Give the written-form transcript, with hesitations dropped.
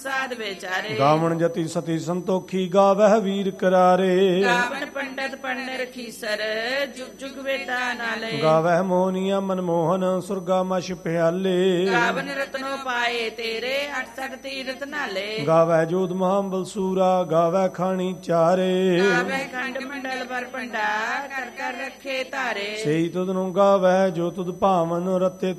ਸਾਧ ਵਿਚਾਰੇ। ਗਾਵਣ ਜਤੀ ਸਤੀ ਸੰਤੋਖੀ ਗਾਵਹਿ ਵੀਰ ਕਰਾਰੇ। ਗਾਵਨ ਪੰਡਤ ਪੜਨ ਰਖੀਸਰ ਜੁਗ ਜੁਗ ਵੇਦਾ ਨਾਲੇ। ਗਾਵਹਿ ਮੋਹਨੀਆ ਮਨਮੋਹਨ ਸੁਰਗਾ ਮਛ ਪਿਆਲੇ। ਗਾਵਨ ਰਤਨੋ ਪਾਏ ਤੇਰੇ 68 ਤੀਰਥ ਨਾਲੇ। ਗਾਵਹਿ ਜੋਧ ਮਹਾਬਲ ਸੂਰਾ ਗਾਵਹਿ ਖਾਣੀ ਚਾਰੇ। ਗਾਵੈ ਖੰਡ ਮੰਡਲ ਪਰ ਪੰਡਾ ਕਰ ਕਰ ਰੱਖੇ ਧਾਰੇ। ਸੇਈ ਤੁਧ ਨੂੰ ਗਾਵਹਿ ਜੋ ਤੁਧ ਭਾਵਨ ਰਤੇ